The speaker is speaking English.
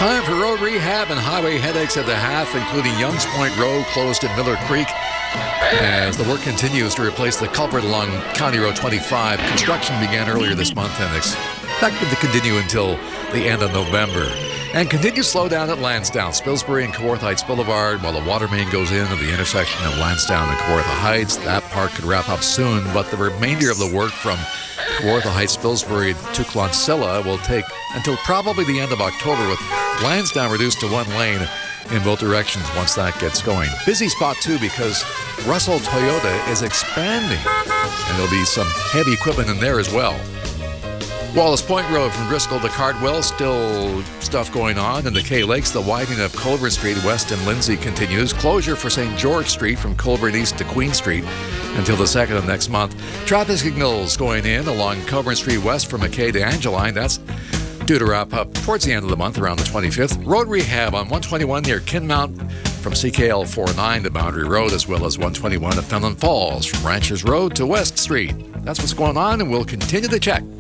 Time for road rehab and highway headaches at the half, including Youngs Point Road closed in Miller Creek. As the work continues to replace the culvert along County Road 25, construction began earlier this month and expected to continue until the end of November. And continue to slow down at Lansdowne, Spilsbury and Kawartha Heights Boulevard while the water main goes in at the intersection of Lansdowne and Kawartha Heights. That part could wrap up soon, but the remainder of the work from Kawartha Heights, Spilsbury to Clonsilla will take until probably the end of October, with Lansdowne reduced to one lane in both directions once that gets going. Busy spot too because Russell Toyota is expanding, and there'll be some heavy equipment in there as well. Wallace Point Road from Driscoll to Cardwell, still stuff going on. In the Kay Lakes, the widening of Colburn Street west and Lindsay continues. Closure for St. George Street from Colburn east to Queen Street until the 2nd of next month. Traffic signals going in along Colburn Street west from McKay to Angeline. That's due to wrap up towards the end of the month, around the 25th. Road rehab on 121 near Kinmount from CKL 49 to Boundary Road, as well as 121 at Fenelon Falls from Ranchers Road to West Street. That's what's going on, and we'll continue to check.